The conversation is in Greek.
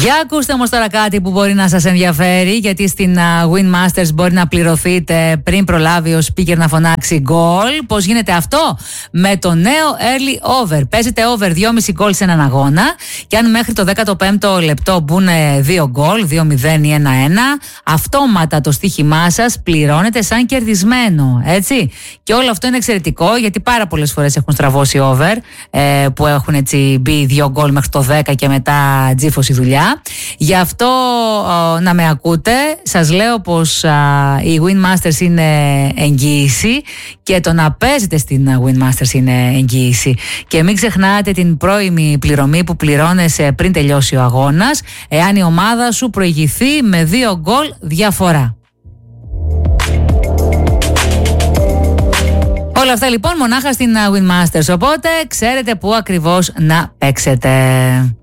Για ακούστε όμως τώρα κάτι που μπορεί να σας ενδιαφέρει, γιατί στην Win Masters μπορεί να πληρωθείτε πριν προλάβει ο speaker να φωνάξει γκολ. Πώς γίνεται αυτό? Με το νέο Early Over. Παίζετε over 2,5 γκολ σε έναν αγώνα και αν μέχρι το 15ο λεπτό μπουν 2 γκολ, 2-0 ή 1-1, αυτόματα το στοίχημά σας πληρώνεται σαν κερδισμένο, έτσι. Και όλο αυτό είναι εξαιρετικό, γιατί πάρα πολλές φορές έχουν στραβώσει over, που έχουν έτσι μπει 2 γκολ μέχρι το 10 και μετά τζίφωση δουλειά. Γι' αυτό να με ακούτε, σας λέω πως η Win Masters είναι εγγύηση και το να παίζετε στην Win Masters είναι εγγύηση. Και μην ξεχνάτε την πρώιμη πληρωμή που πληρώνεσαι πριν τελειώσει ο αγώνας, εάν η ομάδα σου προηγηθεί με 2 γκολ διαφορά. Όλα αυτά λοιπόν μονάχα στην Win Masters, οπότε ξέρετε πού ακριβώς να παίξετε.